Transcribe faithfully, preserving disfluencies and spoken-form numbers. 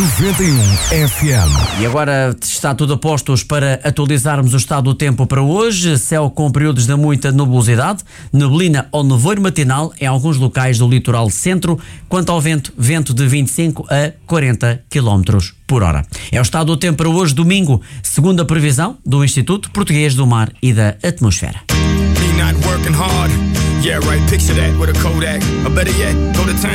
noventa e um F M. E agora está tudo a postos para atualizarmos o estado do tempo para hoje. Céu com períodos de muita nebulosidade, neblina ou nevoeiro matinal em alguns locais do litoral centro. Quanto ao vento, vento de vinte e cinco a quarenta quilómetros por hora. É o estado do tempo para hoje, domingo, segundo a previsão do Instituto Português do Mar e da Atmosfera.